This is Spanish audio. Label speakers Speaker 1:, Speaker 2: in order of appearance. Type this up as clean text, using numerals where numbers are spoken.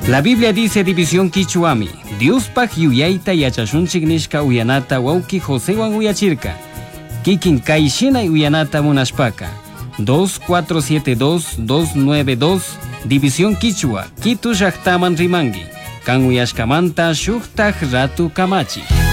Speaker 1: La Biblia dice división Quichuami, Diospaj yuyaita yachashunchik nishka uyanata wauki Josewan uyachirka. Kikin kaishina uyanata munashpaka. 2472-292, división Quichua, Quito llaqtaman rimangi. Kan uyashkamanta shuktaj ratu kamachi.